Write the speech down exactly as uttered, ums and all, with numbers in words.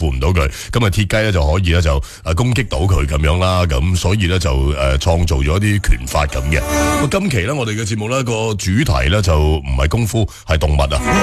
護唔到佢，咁啊鐵雞咧就可以咧就誒攻擊到佢咁樣啦，咁所以咧就誒創造咗一啲拳法咁嘅。今期咧我哋嘅節目咧個主題咧就唔係功夫，係動物啊。